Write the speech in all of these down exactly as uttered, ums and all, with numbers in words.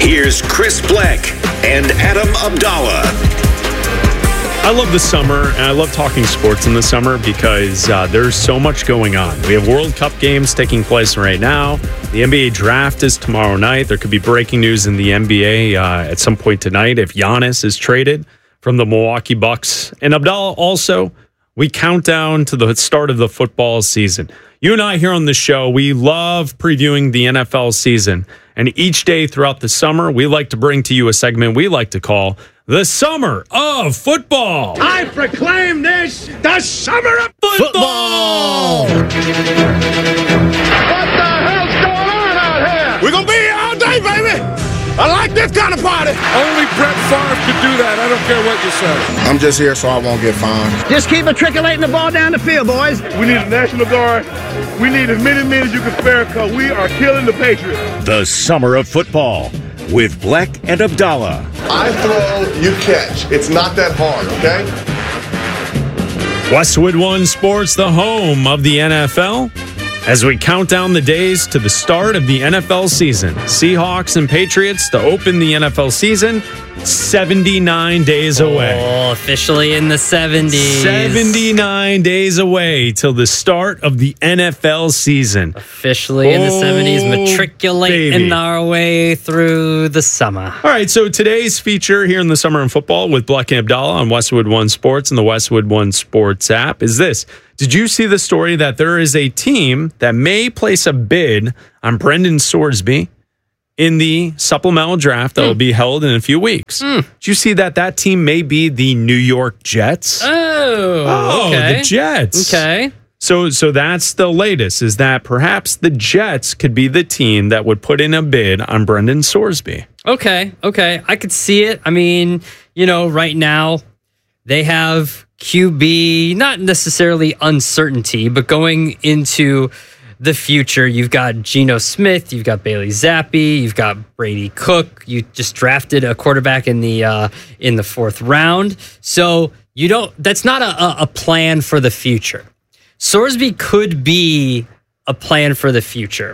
Here's Chris Black and Adam Abdallah. I love the summer, and I love talking sports in the summer because uh, there's so much going on. We have World Cup games taking place right now. The N B A draft is tomorrow night. There could be breaking news in the N B A uh, at some point tonight if Giannis is traded from the Milwaukee Bucks. And Abdallah, also, we count down to the start of the football season. You and I here on the show, we love previewing the N F L season. And each day throughout the summer, we like to bring to you a segment we like to call the Summer of Football. I proclaim this the Summer of Football! What the hell's going on out here? We're going to be here all day, baby. I like this kind of party. Only Brett Favre could do that. I don't care what you say. I'm just here so I won't get fined. Just keep matriculating the ball down the field, boys. We need a National Guard. We need as many men as you can spare because we are killing the Patriots. The Summer of Football with Black and Abdallah. I throw, you catch. It's not that hard, okay? Westwood One Sports, the home of the N F L. As we count down the days to the start of the N F L season, Seahawks and Patriots to open the N F L season, seventy-nine days away. Oh, officially in the seventies. seventy-nine days away till the start of the N F L season. Officially in the Oh, seventies, matriculating baby. our way through the summer. All right, so today's feature here in the Summer in Football with Black and Abdallah on Westwood One Sports and the Westwood One Sports app is this. Did you see the story that there is a team that may place a bid on Brendan Sorsby in the supplemental draft that mm. will be held in a few weeks? Mm. Did you see that that team may be the New York Jets? Oh, oh okay. the Jets. Okay. So, so that's the latest, is that perhaps the Jets could be the team that would put in a bid on Brendan Sorsby. Okay, okay. I could see it. I mean, you know, right now they have Q B, not necessarily uncertainty, but going into the future, you've got Geno Smith, you've got Bailey Zappi, you've got Brady Cook. You just drafted a quarterback in the uh, in the fourth round, so you don't. That's not a, a plan for the future. Sorsby could be a plan for the future,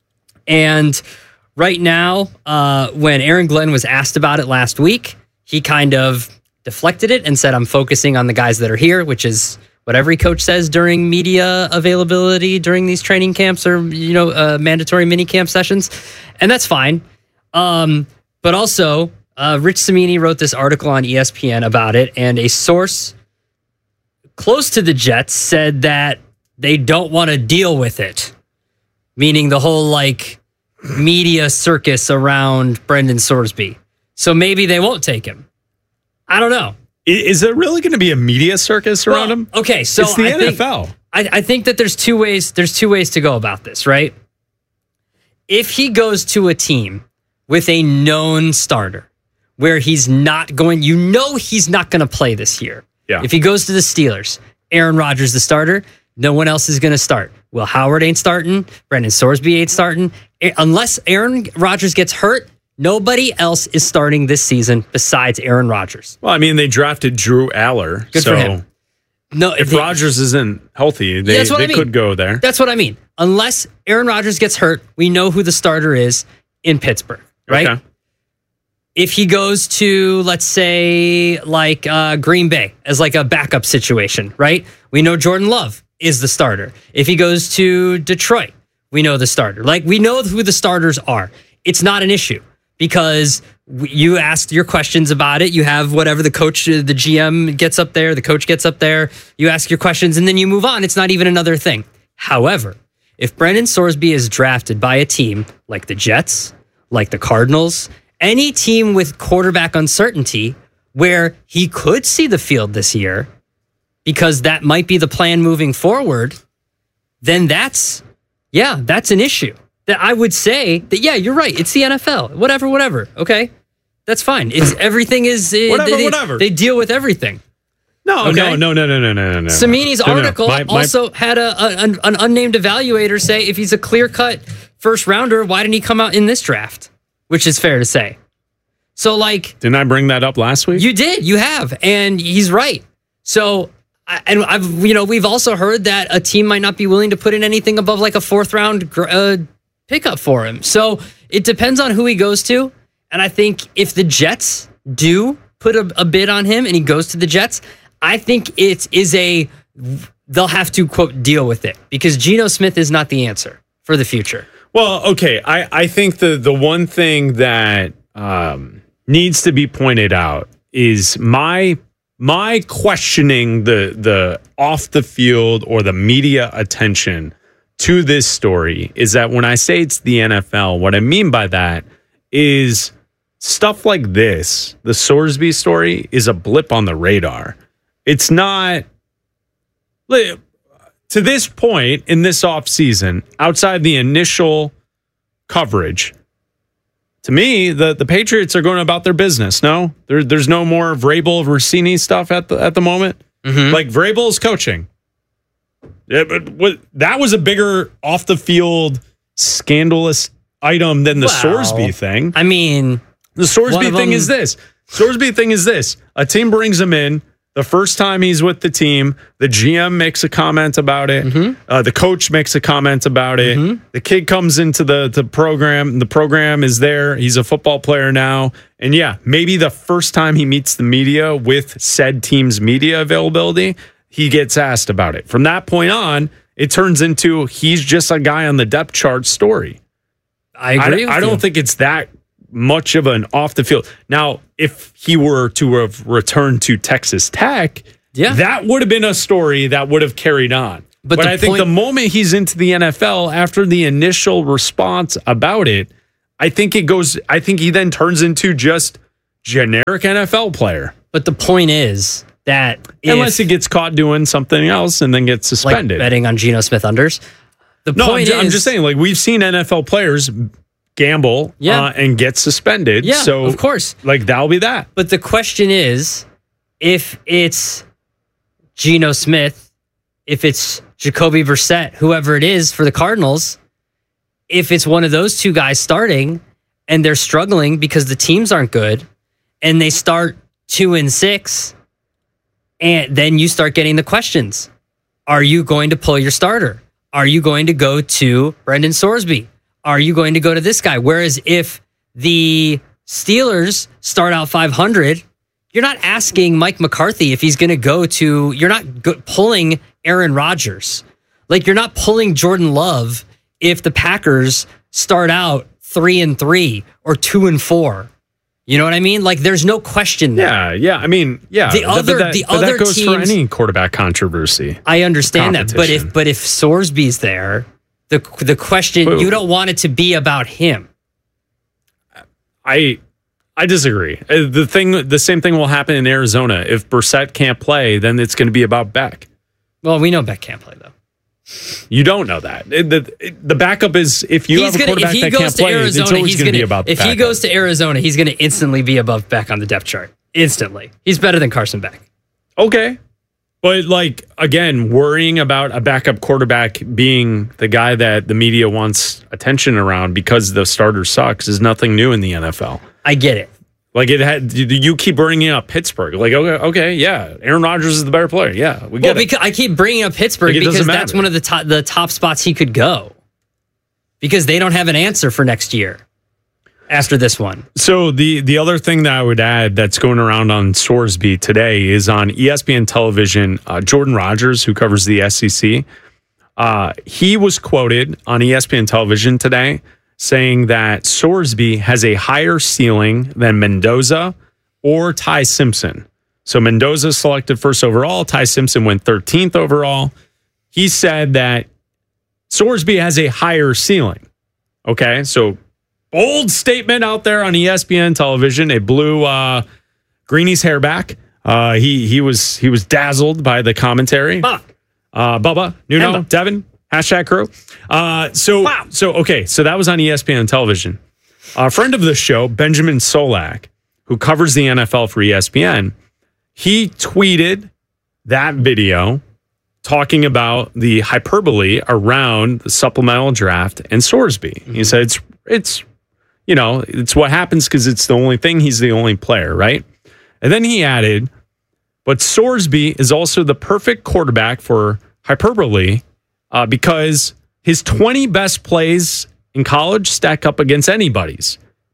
and right now, uh, when Aaron Glenn was asked about it last week, he kind of deflected it and said, I'm focusing on the guys that are here, which is what every coach says during media availability during these training camps or, you know, uh, mandatory mini camp sessions. And that's fine. Um, but also, uh, Rich Cimini wrote this article on E S P N about it, and a source close to the Jets said that they don't want to deal with it, meaning the whole, like, media circus around Brendan Sorsby. So maybe they won't take him. I don't know. Is there really going to be a media circus around well, him? Okay, so it's the I N F L. Think, I, I think that there's two ways. There's two ways to go about this, right? If he goes to a team with a known starter, where he's not going, you know, he's not going to play this year. Yeah. If he goes to the Steelers, Aaron Rodgers the starter, no one else is going to start. Will Howard ain't starting. Brendan Sorsby ain't starting. Unless Aaron Rodgers gets hurt, nobody else is starting this season besides Aaron Rodgers. Well, I mean, they drafted Drew Aller. Good so for him. No, if they, Rodgers isn't healthy, they, that's what they I mean. could go there. That's what I mean. Unless Aaron Rodgers gets hurt, we know who the starter is in Pittsburgh, right? Okay. If he goes to, let's say, like uh, Green Bay as like a backup situation, right? We know Jordan Love is the starter. If he goes to Detroit, we know the starter. Like, we know who the starters are. It's not an issue. Because you asked your questions about it. You have whatever the coach, the G M gets up there, the coach gets up there. You ask your questions and then you move on. It's not even another thing. However, if Brendan Sorsby is drafted by a team like the Jets, like the Cardinals, any team with quarterback uncertainty where he could see the field this year, because that might be the plan moving forward, then that's, yeah, that's an issue. That I would say that, yeah, you're right. It's the N F L. Whatever, whatever. Okay, that's fine. It's everything is uh, whatever, they, whatever. They deal with everything. No, okay? no, no, no, no, no, no, no. Cimini's no, no. article My, my, also had a, a an, an unnamed evaluator say if he's a clear cut first rounder, why didn't he come out in this draft? Which is fair to say. So, like, didn't I bring that up last week? You did. You have, and he's right. So. And I've, you know, we've also heard that a team might not be willing to put in anything above like a fourth round uh, pickup for him. So it depends on who he goes to. And I think if the Jets do put a, a bid on him and he goes to the Jets, I think it is a, they'll have to, quote, deal with it because Geno Smith is not the answer for the future. Well, okay. I, I think the, the one thing that um, needs to be pointed out is my my questioning the the off the field or the media attention to this story is that when I say it's the N F L, what I mean by that is stuff like this, the Sorsby story, is a blip on the radar. It's not, to this point in this offseason, outside the initial coverage, to me, the, the Patriots are going about their business. No, there, there's no more Vrabel, Rossini stuff at the at the moment. Mm-hmm. Like Vrabel's coaching. Yeah, but what, that was a bigger off the field scandalous item than the well, Sorsby thing. I mean, the Sorsby thing them... is this. Sorsby thing is this. A team brings him in. The first time he's with the team, the G M makes a comment about it. Mm-hmm. Uh, the coach makes a comment about it. Mm-hmm. The kid comes into the, the program. The program is there. He's a football player now. And yeah, maybe the first time he meets the media with said team's media availability, he gets asked about it. From that point on, it turns into he's just a guy on the depth chart story. I agree I, with I don't you. think it's that much of an off the field. Now, if he were to have returned to Texas Tech, yeah. that would have been a story that would have carried on. But, but I point- think the moment he's into the N F L, after the initial response about it, I think it goes, I think he then turns into just generic N F L player. But the point is that unless he gets caught doing something else and then gets suspended. Like betting on Geno Smith unders. The no, point I'm, is, I'm just saying, like, we've seen N F L players gamble yeah. uh, and get suspended. Yeah, so of course. Like, that'll be that. But the question is, if it's Geno Smith, if it's Jacoby Brissett, whoever it is for the Cardinals, if it's one of those two guys starting and they're struggling because the teams aren't good and they start two and six, and then you start getting the questions. Are you going to pull your starter? Are you going to go to Brendan Sorsby? Are you going to go to this guy? Whereas if the Steelers start out five hundred, you're not asking Mike McCarthy if he's going to go to, you're not go, pulling Aaron Rodgers. Like, you're not pulling Jordan Love if the Packers start out three and three or two and four. You know what I mean? Like, there's no question there. Yeah, yeah. I mean, yeah. The other, that, the but other that goes teams, for any quarterback controversy. I understand that, but if but if Sorsby's there, the the question Wait, you don't want it to be about him. I I disagree. The thing, the same thing will happen in Arizona. If Brissett can't play, then it's going to be about Beck. Well, we know Beck can't play though. You don't know that. The, the backup is if you he's have a quarterback gonna, that can't play, Arizona, it's always going to be about the If backup. he goes to Arizona, he's going to instantly be above Beck on the depth chart. Instantly. He's better than Carson Beck. Okay. But, like, again, worrying about a backup quarterback being the guy that the media wants attention around because the starter sucks is nothing new in the N F L. I get it. Like, it had, you keep bringing up Pittsburgh. Like, okay, okay, yeah, Aaron Rodgers is the better player. Yeah, we get well, it. Because I keep bringing up Pittsburgh like because that's one of the top, the top spots he could go. Because they don't have an answer for next year after this one. So the the other thing that I would add that's going around on Sorsby today is on E S P N television, uh, Jordan Rogers, who covers the S E C, uh, he was quoted on E S P N television today saying that Sorsby has a higher ceiling than Mendoza or Ty Simpson. So Mendoza selected first overall. Ty Simpson went thirteenth overall. He said that Sorsby has a higher ceiling. Okay, so bold statement out there on E S P N television. It blew uh, Greeny's hair back. Uh, he he was he was dazzled by the commentary. Bubba, uh, Bubba, Nuno, Emma. Devin. Hashtag crew. Uh, so, wow. so okay, so that was on E S P N television. A friend of the show, Benjamin Solak, who covers the N F L for E S P N, he tweeted that video talking about the hyperbole around the supplemental draft and Sorsby. Mm-hmm. He said it's it's you know it's what happens because it's the only thing. He's the only player, right? And then he added, but Sorsby is also the perfect quarterback for hyperbole. Uh, because his twenty best plays in college stack up against anybody's.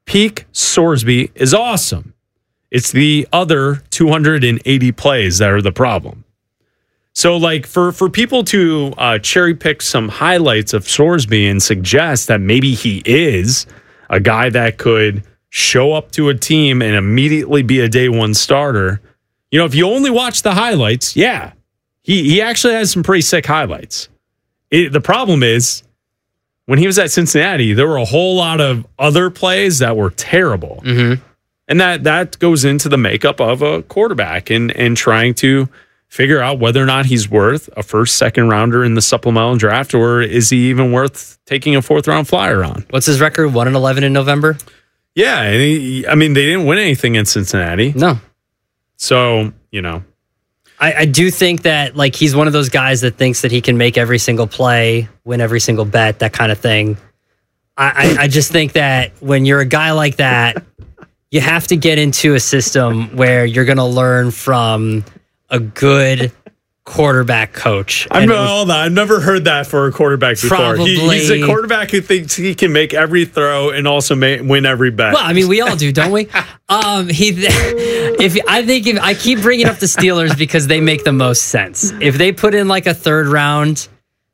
peak Sorsby is awesome. It's the other two hundred eighty plays that are the problem. So, like, for, for people to uh, cherry pick some highlights of Sorsby and suggest that maybe he is a guy that could show up to a team and immediately be a day one starter, you know, if you only watch the highlights, yeah, he, he actually has some pretty sick highlights. It, the problem is, when he was at Cincinnati, there were a whole lot of other plays that were terrible. Mm-hmm. And that, that goes into the makeup of a quarterback and, and trying to figure out whether or not he's worth a first, second rounder in the supplemental draft, or is he even worth taking a fourth round flyer on? What's his record? one and eleven in November? Yeah. And he, I mean, they didn't win anything in Cincinnati. No. So, you know. I, I do think that, like, he's one of those guys that thinks that he can make every single play, win every single bet, that kind of thing. I, I, I just think that when you're a guy like that, you have to get into a system where you're going to learn from a good quarterback coach. I'm, hold on, I've never heard that for a quarterback before. Probably, he, he's a quarterback who thinks he can make every throw and also may, win every bet. Well, I mean, we all do, don't we? Um, he, if I think if I keep bringing up the Steelers because they make the most sense. If they put in like a third round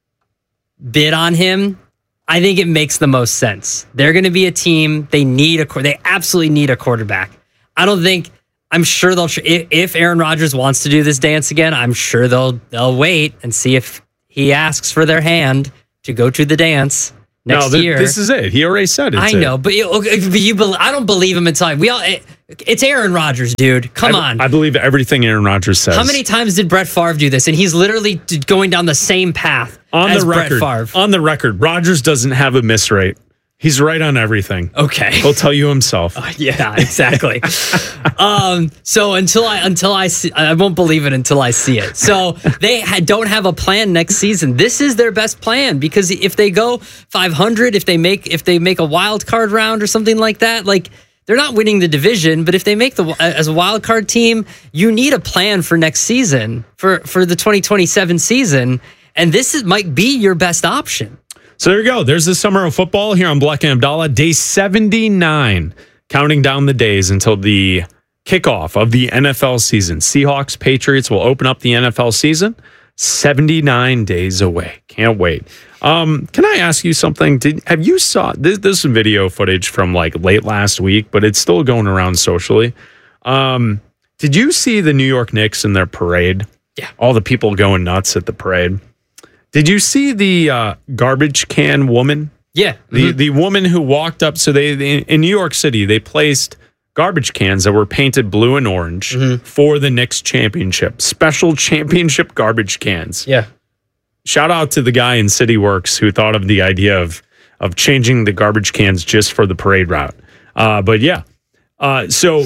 bid on him, I think it makes the most sense. They're going to be a team. They need a. They absolutely need a quarterback. I don't think. I'm sure they'll. If Aaron Rodgers wants to do this dance again, I'm sure they'll they'll wait and see if he asks for their hand to go to the dance next no, th- year. This is it. He already said it. I know, but you, but you, I don't believe him until we all. It, it's Aaron Rodgers, dude. Come I, on. I believe everything Aaron Rodgers says. How many times did Brett Favre do this? And he's literally going down the same path on as the record. Brett Favre. On the record, Rodgers doesn't have a miss rate. He's right on everything. Okay, he'll tell you himself. Uh, yeah, exactly. um, so until I until I see, I won't believe it until I see it. So they ha- don't have a plan next season. This is their best plan because if they go five hundred, if they make if they make a wild card round or something like that, like they're not winning the division. But if they make the as a wild card team, you need a plan for next season for for the twenty twenty-seven season, and this is, might be your best option. So there you go. There's the summer of football here on Black and Abdallah. Day seventy-nine, counting down the days until the kickoff of the N F L season. Seahawks, Patriots will open up the N F L season. seventy-nine days away. Can't wait. Um, can I ask you something? Did have you saw this? This is video footage from like late last week, but it's still going around socially. Um, did you see the New York Knicks in their parade? Yeah, all the people going nuts at the parade. Did you see the uh, garbage can woman? Yeah. The Mm-hmm. the woman who walked up, so they, they in New York City, they placed garbage cans that were painted blue and orange mm-hmm. for the Knicks championship. Special championship garbage cans. Yeah. Shout out to the guy in City Works who thought of the idea of of changing the garbage cans just for the parade route. Uh, but yeah. Uh, so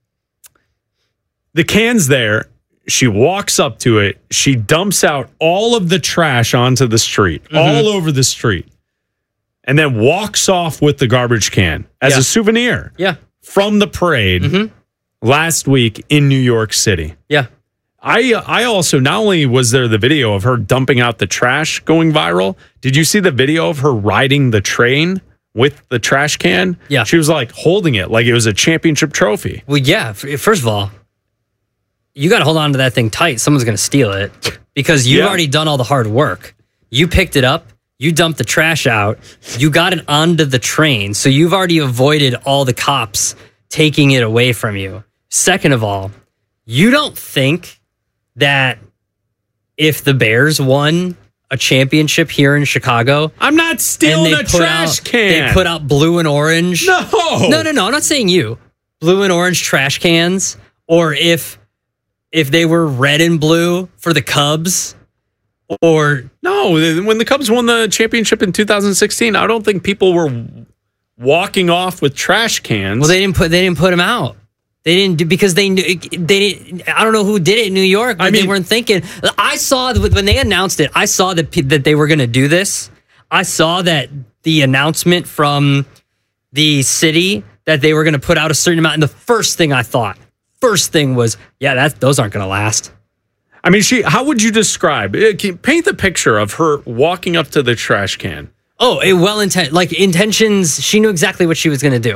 the can's there. She walks up to it. She dumps out all of the trash onto the street, mm-hmm. all over the street, and then walks off with the garbage can as yeah. a souvenir yeah. from the parade mm-hmm. last week in New York City. Yeah. I I also, not only was there the video of her dumping out the trash going viral, did you see the video of her riding the train with the trash can? Yeah. She was like holding it like it was a championship trophy. Well, yeah. First of all, you got to hold on to that thing tight. Someone's going to steal it because you've yeah. already done all the hard work. You picked it up. You dumped the trash out. You got it onto the train. So you've already avoided all the cops taking it away from you. Second of all, you don't think that if the Bears won a championship here in Chicago, I'm not stealing a trash out, can. They put out blue and orange. No. No, no, no. I'm not saying you. Blue and orange trash cans. Or if if they were red and blue for the Cubs. Or no, when the Cubs won the championship in two thousand sixteen, I don't think people were walking off with trash cans. Well, they didn't put they didn't put them out. They didn't do because they knew they didn't. I don't know who did it in New York, but I mean, they weren't thinking. I saw that when they announced it. I saw that that they were going to do this. I saw that the announcement from the city that they were going to put out a certain amount. And the first thing I thought, first thing was, yeah, that those aren't going to last. I mean, she. How would you describe? Paint the picture of her walking up to the trash can. Oh, it well intent like intentions. She knew exactly what she was going to do.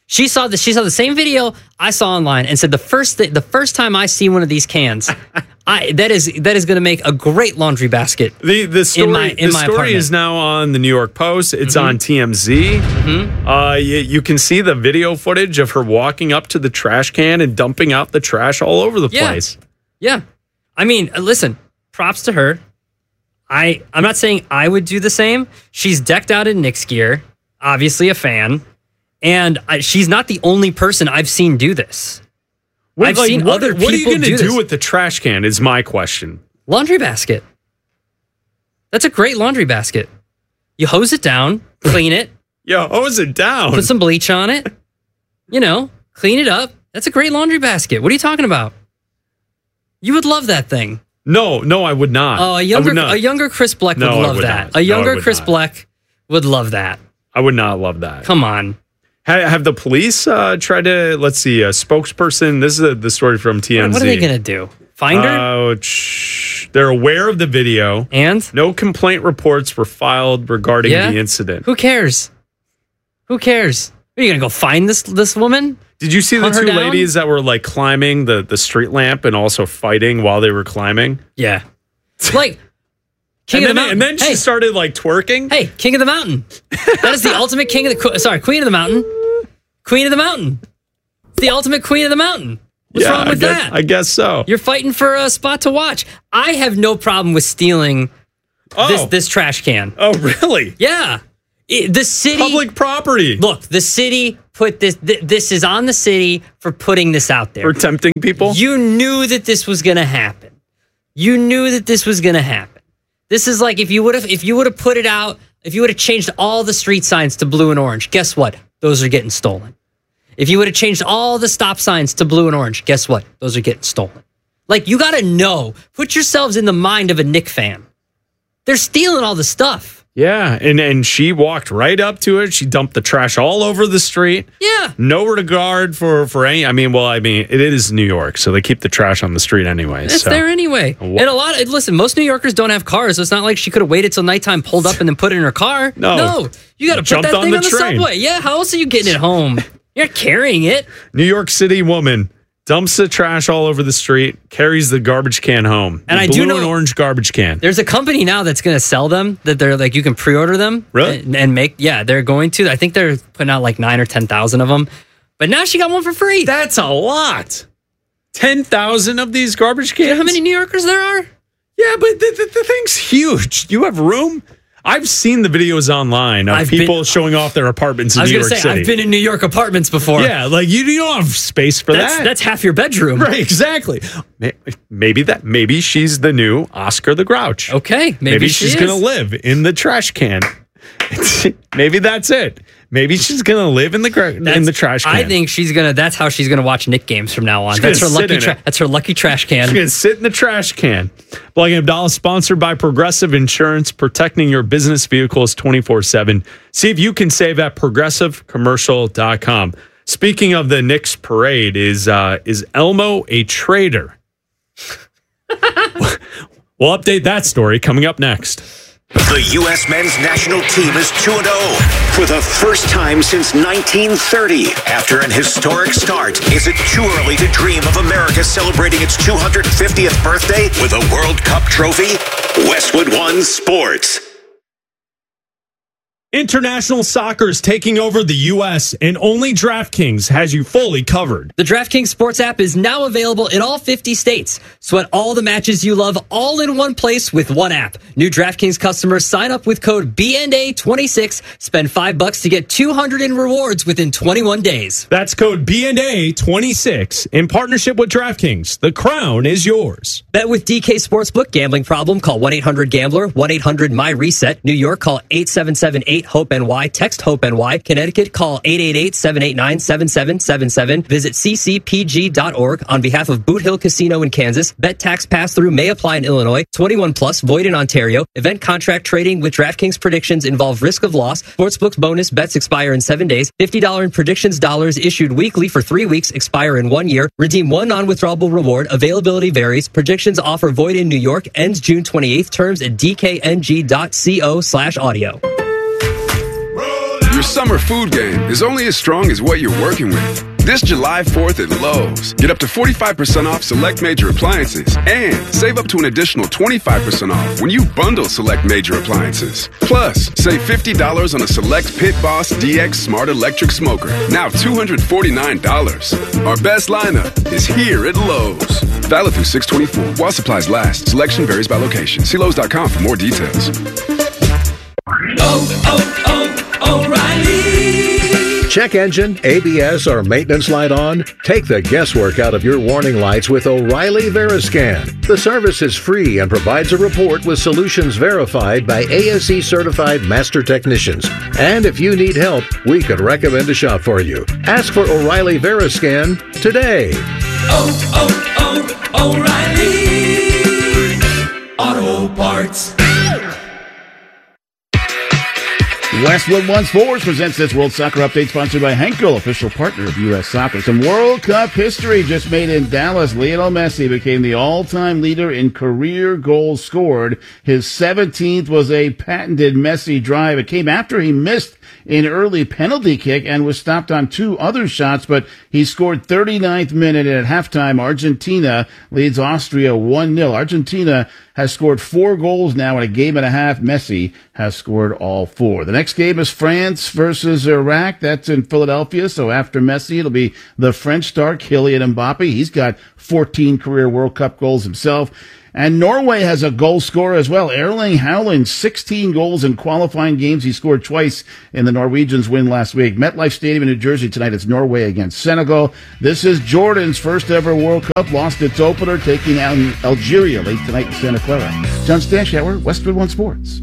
She saw the she saw the same video I saw online and said the first th- the first time I see one of these cans, I that is that is going to make a great laundry basket. The the story in my, in the my story apartment. is now on the New York Post. It's Mm-hmm. on T M Z. Mm-hmm. Uh, you, you can see the video footage of her walking up to the trash can and dumping out the trash all over the Yeah. place. Yeah, I mean, uh, listen, props to her. I I'm not saying I would do the same. She's decked out in Knicks gear, obviously a fan. And I, she's not the only person I've seen do this. What, I've like, seen what, other people what are you going to do do this. with the trash can? Is my question. Laundry basket. That's a great laundry basket. You hose it down, clean it, Yo, hose it down. put some bleach on it, you know, clean it up. That's a great laundry basket. What are you talking about? You would love that thing. No, no, I would not. Oh, a I younger would not. a younger Chris Bleck No, would I love would that. not. A No, I younger would Chris not. Bleck would love that. I would not love that. Come on. Ha- Have the police uh, tried to, let's see, a spokesperson? This is a, the story from T M Z. What are they going to do? Find her? Oh, shh. They're aware of the video. And? No complaint reports were filed regarding Yeah? the incident. Who cares? Who cares? Are you going to go find this this woman? Did you see the Hunt her two down? ladies that were like climbing the, the street lamp and also fighting while they were climbing? Yeah. Like, King and, of the then, Mountain. and then she hey, started like twerking. hey, King of the Mountain. That is the ultimate King of the... qu- Sorry, Queen of the Mountain. Queen of the Mountain. It's the ultimate Queen of the Mountain. What's Yeah, wrong with I guess, that? I guess so. You're fighting for a spot to watch. I have no problem with stealing oh. this this trash can. oh, really? Yeah. It- the city... Public property. Look, the city put this... Th- this is on the city for putting this out there. For tempting people? You knew that this was going to happen. You knew that this was going to happen. This is like if you would have if you would have put it out, if you would have changed all the street signs to blue and orange, guess what? Those are getting stolen. If you would have changed all the stop signs to blue and orange, guess what? Those are getting stolen. Like, you got to know. Put yourselves in the mind of a Knick fan. They're stealing all the stuff. Yeah, and, and she walked right up to it. She dumped the trash all over the street. Yeah. No regard for, for any... I mean, well, I mean, it is New York, so they keep the trash on the street anyway. It's so. there anyway. Wha- And a lot of... Listen, most New Yorkers don't have cars, so it's not like she could have waited till nighttime, pulled up, and then put it in her car. No. No. You got to put Jumped that on thing the on the train. subway. Yeah, how else are you getting it home? You're not carrying it. New York City woman dumps the trash all over the street, carries the garbage can home. And The I blue do know- and orange garbage can. There's a company now that's going to sell them, that they're like, you can pre-order them. Really? And, and make, yeah, they're going to. I think they're putting out like nine or ten thousand of them. But now she got one for free. That's a lot. ten thousand of these garbage cans? You know how many New Yorkers there are? Yeah, but the, the, the thing's huge. You have room? I've seen the videos online of I've people been- showing off their apartments in I was New going York to say, City. I've been in New York apartments before. Yeah, like you, you don't have space for That's, that. that's half your bedroom. right, exactly. May- Maybe that. Maybe she's the new Oscar the Grouch. Okay. Maybe, Maybe she she's is. gonna live in the trash can. Maybe that's it. Maybe she's gonna live in the gra- in That's- the trash can. I think she's gonna. That's how she's gonna watch Knick games from now on. She's That's her gonna sit lucky. in Tra- it. that's her lucky trash can. She's gonna sit in the trash can. Black and Abdallah, sponsored by Progressive Insurance, protecting your business vehicles twenty-four seven. See if you can save at progressive commercial dot com. Speaking of the Knicks parade, is uh, is Elmo a traitor? We'll update that story coming up next. The U S men's national team is two and oh for the first time since nineteen thirty. After an historic start, is it too early to dream of America celebrating its two hundred fiftieth birthday with a World Cup trophy? Westwood One Sports. International soccer is taking over the U S, and only DraftKings has you fully covered. The DraftKings Sports app is now available in all fifty states. Sweat all the matches you love all in one place with one app. New DraftKings customers sign up with code B N A twenty-six. Spend five bucks to get two hundred in rewards within twenty-one days. That's code B N A twenty-six in partnership with DraftKings. The crown is yours. Bet with D K Sportsbook. Gambling problem? Call one eight hundred gambler, one eight hundred my reset. New York, call eight seven seven eight hope N Y. Text HOPE-NY. Connecticut, call eight eight eight, seven eight nine, seven seven seven seven. Visit c c p g dot org on behalf of Boot Hill Casino in Kansas. Bet tax pass-through may apply in Illinois. twenty-one plus, void in Ontario. Event contract trading with DraftKings predictions involve risk of loss. Sportsbook's bonus bets expire in seven days. fifty dollars in predictions dollars issued weekly for three weeks, expire in one year. Redeem one non-withdrawable reward. Availability varies. Predictions offer void in New York. Ends June twenty-eighth. Terms at d k n g dot co slash audio. Your summer food game is only as strong as what you're working with. This July fourth at Lowe's, get up to forty-five percent off select major appliances and save up to an additional twenty-five percent off when you bundle select major appliances. Plus, save fifty dollars on a select Pit Boss D X Smart Electric Smoker, now two hundred forty-nine dollars. Our best lineup is here at Lowe's. Valid through six twenty-four. While supplies last, selection varies by location. See Lowe's dot com for more details. Oh, oh, oh, O'Reilly. Check engine, A B S, or maintenance light on? Take the guesswork out of your warning lights with O'Reilly Veriscan. The service is free and provides a report with solutions verified by A S E certified master technicians. And if you need help, we could recommend a shop for you. Ask for O'Reilly Veriscan today. Oh, oh, oh, O'Reilly Auto Parts. Westwood One Sports presents this World Soccer Update sponsored by Henkel, official partner of U S Soccer. Some World Cup history just made in Dallas. Lionel Messi became the all-time leader in career goals scored. His seventeenth was a patented Messi drive. It came after he missed an early penalty kick and was stopped on two other shots, but he scored thirty-ninth minute, and at halftime, Argentina leads Austria one nil. Argentina has scored four goals now in a game and a half. Messi has scored all four. The next game is France versus Iraq. That's in Philadelphia. So after Messi, it'll be the French star, Kylian Mbappe. He's got fourteen career World Cup goals himself. And Norway has a goal scorer as well. Erling Haaland, sixteen goals in qualifying games. He scored twice in the Norwegians' win last week. MetLife Stadium in New Jersey tonight. It's Norway against Senegal. This is Jordan's first ever World Cup. Lost its opener, taking out Algeria late tonight in Santa Clara. John Stanshauer, Westwood One Sports.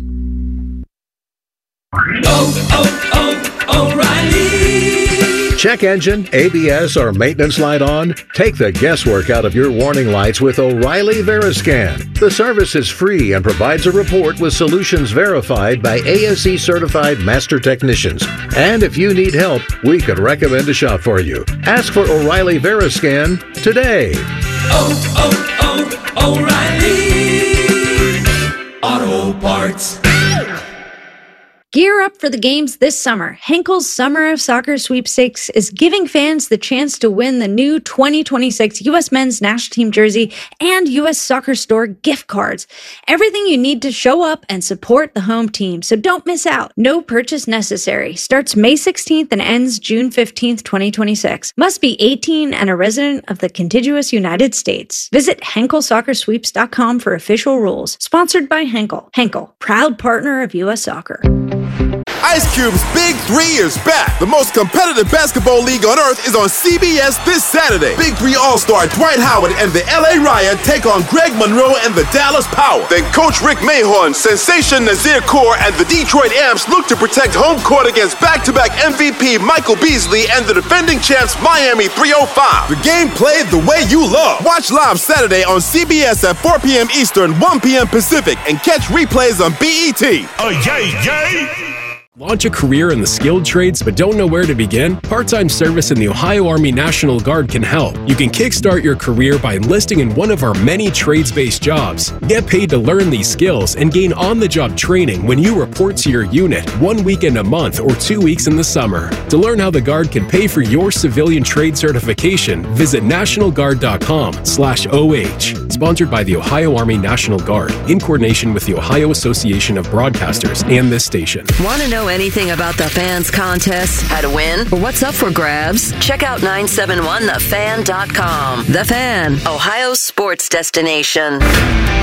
Oh, oh, oh, O'Reilly. Check engine, A B S, or maintenance light on? Take the guesswork out of your warning lights with O'Reilly Veriscan. The service is free and provides a report with solutions verified by A S E certified master technicians. And if you need help, we could recommend a shop for you. Ask for O'Reilly Veriscan today. Oh, oh, oh, O'Reilly Auto Parts. Gear up for the games this summer. Henkel's Summer of Soccer Sweepstakes is giving fans the chance to win the new twenty twenty-six U S Men's National Team jersey and U S Soccer Store gift cards. Everything you need to show up and support the home team, so don't miss out. No purchase necessary. Starts May sixteenth and ends June fifteenth, twenty twenty-six. Must be eighteen and a resident of the contiguous United States. Visit Henkel Soccer Sweeps dot com for official rules. Sponsored by Henkel. Henkel, proud partner of U S Soccer. Ice Cube's Big Three is back. The most competitive basketball league on earth is on C B S this Saturday. Big Three All-Star Dwight Howard and the L A Riot take on Greg Monroe and the Dallas Power. Then Coach Rick Mahorn, Sensation Nazir Kaur, and the Detroit Amps look to protect home court against back-to-back M V P Michael Beasley and the defending champs Miami three oh five. The game played the way you love. Watch live Saturday on C B S at four p.m. Eastern, one p.m. Pacific, and catch replays on B E T. Oh, yay, yay! Launch a career in the skilled trades but don't know where to begin? Part-time service in the Ohio Army National Guard can help. You can kickstart your career by enlisting in one of our many trades-based jobs. Get paid to learn these skills and gain on-the-job training when you report to your unit one weekend a month or two weeks in the summer. To learn how the Guard can pay for your civilian trade certification, visit national guard dot com slash O H. Sponsored by the Ohio Army National Guard in coordination with the Ohio Association of Broadcasters and this station. Want to know anything about the Fans contest, how to win, or what's up for grabs? Check out nine seven one the fan dot com. The Fan, Ohio's sports destination.